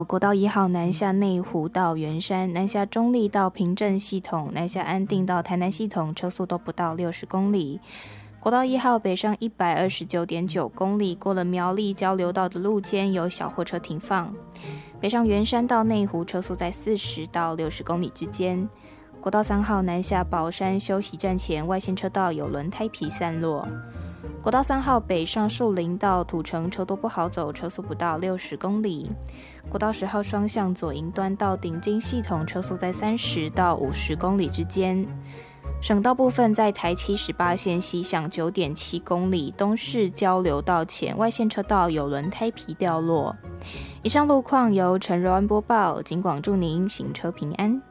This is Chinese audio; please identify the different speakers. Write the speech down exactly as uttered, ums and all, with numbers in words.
Speaker 1: 国道一号南下内湖到圆山，南下中立到平镇系统，南下安定到台南系统，车速都不到六十公里。国道一号北上 一百二十九点九公里，过了苗栗交流道的路肩有小货车停放。北上圆山到内湖，车速在四十到六十公里之间。国道三号南下宝山休息站前，外线车道有轮胎皮散落。国道三号北上树林到土城，车多不好走，车速不到六十公里。国道十号双向左营端到顶金系统，车速在三十到五十公里之间。省道部分在台七十八线西向 九点七公里，东势交流道前外线车道有轮胎皮掉落。以上路况由陈柔安播报，警广祝您行车平安。